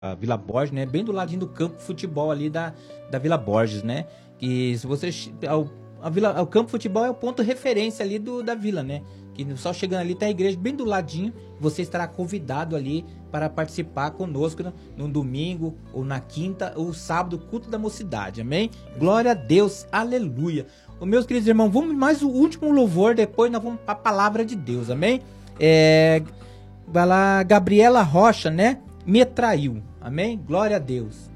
a Vila Borges, né? Bem do ladinho do campo de futebol ali da Vila Borges, né? E se você... o campo de futebol é o ponto de referência ali da vila, né? Que só chegando ali tá a igreja bem do ladinho. Você estará convidado ali para participar conosco no domingo, ou na quinta, ou sábado, culto da mocidade, amém? Glória a Deus, aleluia. Ô, meus queridos irmãos, vamos mais o último louvor, depois nós vamos para a palavra de Deus, amém? Vai lá, Gabriela Rocha, né? Me traiu, amém? Glória a Deus.